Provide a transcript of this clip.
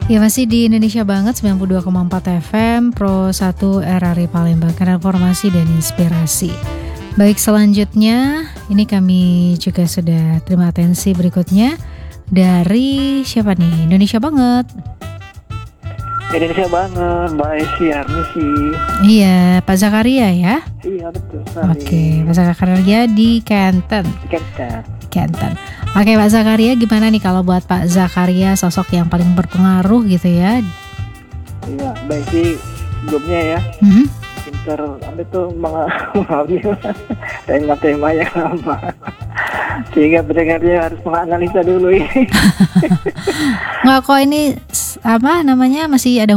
Ya masih di Indonesia Banget 92,4 FM Pro 1 RRI Palembang, karena informasi dan inspirasi. Baik, selanjutnya ini kami juga sudah terima atensi berikutnya dari siapa nih? Indonesia Banget. Indonesia Banget, Mbak Esi Armisi. Iya, Pak Zakaria ya? Iya betul sekali. Oke, Pak Zakaria di Kenten. Oke, Pak Zakaria, gimana nih kalau buat Pak Zakaria sosok yang paling berpengaruh gitu ya? Iya, Mbak Esi sebelumnya ya. Pinter, apa itu mengambil tema yang lama. Sehingga pendengarnya harus menganalisa dulu ini. Nggak kok, ini apa namanya, masih ada